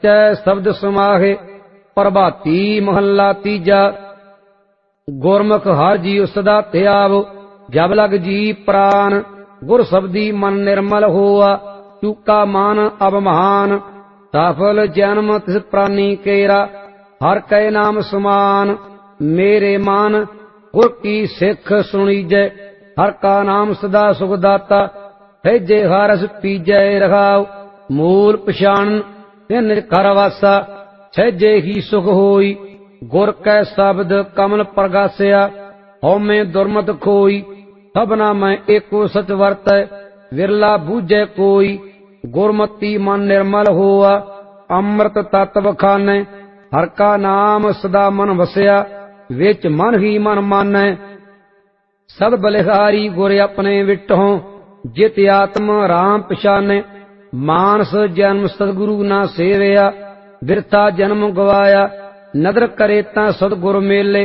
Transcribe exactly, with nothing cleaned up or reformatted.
चै शब्द समाहे प्रभाती महला तीजा। गुरमुख हर जीव सदा त्याव जब लग जी प्राण। गुर शब्दी मन निर्मल होआ चूका मान अब महान। सफल जन्म तिस प्राणी केरा हर कै नाम समान। मेरे मान गुर की सिख सुनीजै हर का नाम सदा सुखदाता। हैजे हरस पीजै रखाव मूल पछाण तिन घर वासा। सहजे ही सुख होई गुर कै शब्द कमल प्रगासिया। हौमे दुर्मत खोई सबना मैं एको सच वरतै। विरला बूझै कोई गुरमति मन निर्मल होआ। अमृत तत्व खानै हर का नाम सदा मन वसिया। विच मन ही मन मानै सद बलिहारी गुर अपने विटहों। जित आत्म राम पछाने मानस जन्म सतगुरु ना सेवया। बिरथा जन्म गवाया नदर करे तां सतगुर मेले।